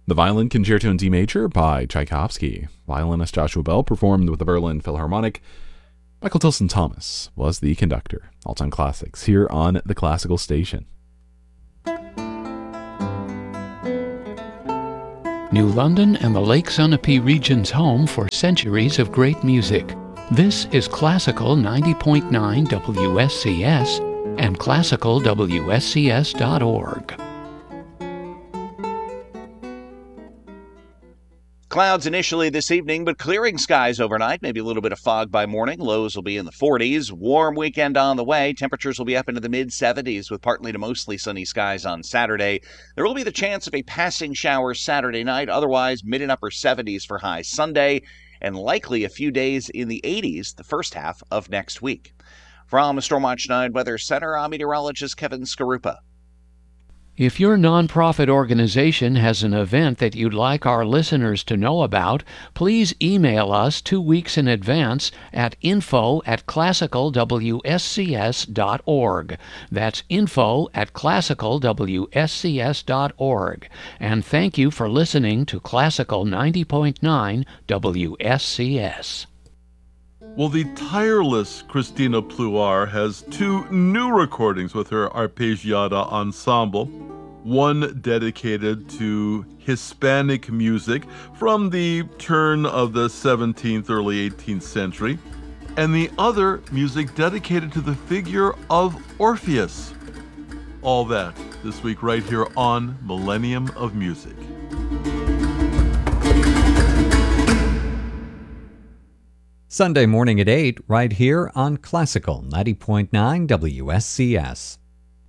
The Violin Concerto in D Major by Tchaikovsky. Violinist Joshua Bell performed with the Berlin Philharmonic. Michael Tilson Thomas was the conductor. All-time classics here on the Classical Station. New London and the Lake Sunapee region's home for centuries of great music. This is Classical 90.9 WSCS and classicalwscs.org. Clouds initially this evening, but clearing skies overnight. Maybe a little bit of fog by morning. Lows will be in the 40s. Warm weekend on the way. Temperatures will be up into the mid-70s with partly to mostly sunny skies on Saturday. There will be the chance of a passing shower Saturday night. Otherwise, mid and upper 70s for highs Sunday, and likely a few days in the 80s the first half of next week. From Stormwatch 9 Weather Center, I'm meteorologist Kevin Skarupa. If your nonprofit organization has an event that you'd like our listeners to know about, please email us 2 weeks in advance at info@classicalwscs.org. That's info@classicalwscs.org. And thank you for listening to Classical 90.9 WSCS. Well, the tireless Christina Pluar has 2 new recordings with her Arpeggiata Ensemble, one dedicated to Hispanic music from the turn of the 17th, early 18th century, and the other music dedicated to the figure of Orpheus. All that this week right here on Millennium of Music. Sunday morning at 8, right here on Classical 90.9 WSCS.